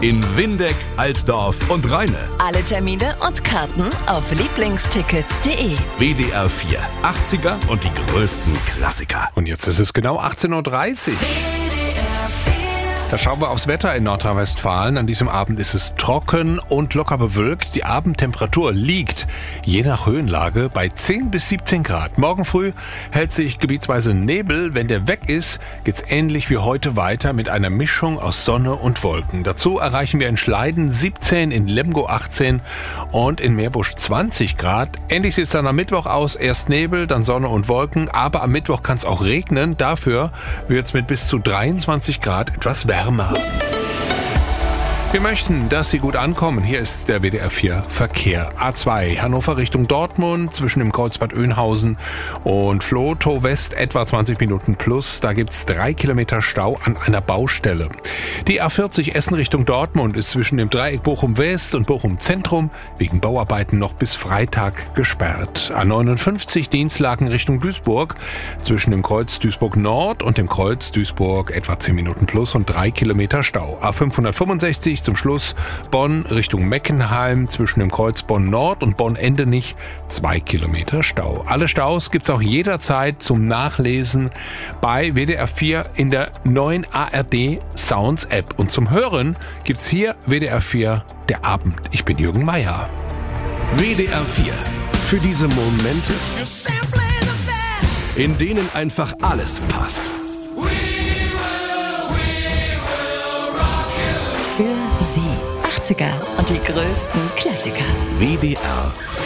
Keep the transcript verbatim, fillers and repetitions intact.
In Windeck, Altdorf und Rheine. Alle Termine und Karten auf lieblingstickets punkt de. W D R vier, achtziger und die größten Klassiker. Und jetzt ist es genau achtzehn Uhr dreißig. Da schauen wir aufs Wetter in Nordrhein-Westfalen. An diesem Abend ist es trocken und locker bewölkt. Die Abendtemperatur liegt, je nach Höhenlage, bei zehn bis siebzehn Grad. Morgen früh hält sich gebietsweise Nebel. Wenn der weg ist, geht's ähnlich wie heute weiter mit einer Mischung aus Sonne und Wolken. Dazu erreichen wir in Schleiden siebzehn, in Lemgo achtzehn und in Meerbusch zwanzig Grad. Ähnlich sieht es dann am Mittwoch aus. Erst Nebel, dann Sonne und Wolken. Aber am Mittwoch kann es auch regnen. Dafür wird es mit bis zu dreiundzwanzig Grad etwas wärmer. Wir möchten, dass Sie gut ankommen. Hier ist der W D R vier Verkehr. A zwei, Hannover Richtung Dortmund, zwischen dem Kreuz Bad Oeynhausen und Vlotho West etwa zwanzig Minuten plus. Da gibt's drei Kilometer Stau an einer Baustelle. Die A vierzig Essen Richtung Dortmund ist zwischen dem Dreieck Bochum West und Bochum Zentrum wegen Bauarbeiten noch bis Freitag gesperrt. A neunundfünfzig Dienstlaken Richtung Duisburg, zwischen dem Kreuz Duisburg Nord und dem Kreuz Duisburg etwa zehn Minuten plus und drei Kilometer Stau. A fünfhundertfünfundsechzig zum Schluss Bonn Richtung Meckenheim, zwischen dem Kreuz Bonn Nord und Bonn Endenich zwei Kilometer Stau. Alle Staus gibt's auch jederzeit zum Nachlesen bei W D R vier in der neuen A R D Sounds App. Und zum Hören gibt's hier W D R vier der Abend. Ich bin Jürgen Meier. W D R vier. Für diese Momente, in denen einfach alles passt. Für Sie achtziger und die größten Klassiker. W D R